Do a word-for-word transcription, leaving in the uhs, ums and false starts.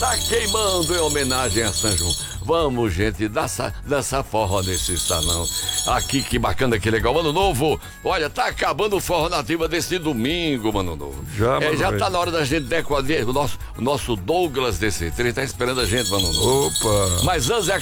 tá queimando em homenagem a São João. Vamos, gente, dançar, dançar forró nesse salão. Aqui, que bacana, que legal. Ano Novo, olha, tá acabando o Forró Nativa desse domingo, Mano Novo. Já, é, mano, já velho. tá na hora da gente decorar o nosso, o nosso Douglas desse. Ele tá esperando a gente, Mano Novo. Opa! Mas antes é